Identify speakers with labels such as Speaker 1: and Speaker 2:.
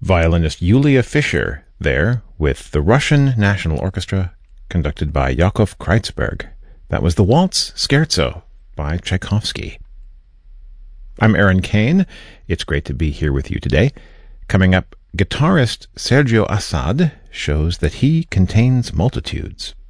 Speaker 1: Violinist Yulia Fischer there with the Russian National Orchestra conducted by Yakov Kreitzberg. That was the Waltz Scherzo by Tchaikovsky. I'm Aaron Kane. It's great to be here with you today. Coming up, guitarist Sergio Assad shows that he contains multitudes.